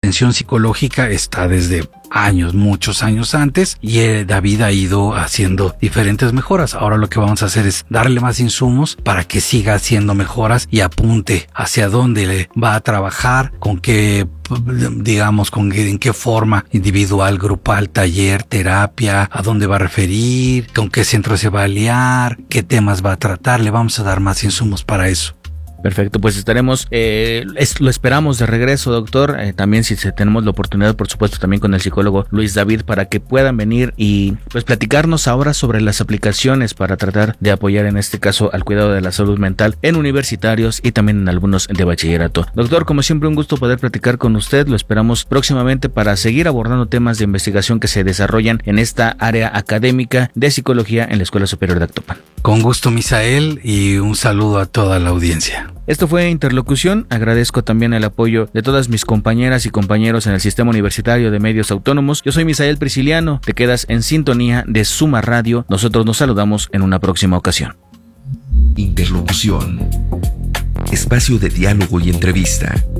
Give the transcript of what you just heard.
atención psicológica está desde años, muchos años antes, y David ha ido haciendo diferentes mejoras. Ahora lo que vamos a hacer es darle más insumos para que siga haciendo mejoras y apunte hacia dónde le va a trabajar, con qué, digamos, en qué forma, individual, grupal, taller, terapia, a dónde va a referir, con qué centro se va a aliar, qué temas va a tratar. Le vamos a dar más insumos para eso. Perfecto, pues estaremos, lo esperamos de regreso, doctor, también si tenemos la oportunidad, por supuesto, también con el psicólogo Luis David, para que puedan venir y pues platicarnos ahora sobre las aplicaciones para tratar de apoyar en este caso al cuidado de la salud mental en universitarios y también en algunos de bachillerato. Doctor, como siempre, un gusto poder platicar con usted, lo esperamos próximamente para seguir abordando temas de investigación que se desarrollan en esta área académica de psicología en la Escuela Superior de Actopan. Con gusto, Misael, y un saludo a toda la audiencia. Esto fue Interlocución. Agradezco también el apoyo de todas mis compañeras y compañeros en el Sistema Universitario de Medios Autónomos. Yo soy Misael Prisciliano. Te quedas en sintonía de Suma Radio. Nosotros nos saludamos en una próxima ocasión. Interlocución. Espacio de diálogo y entrevista.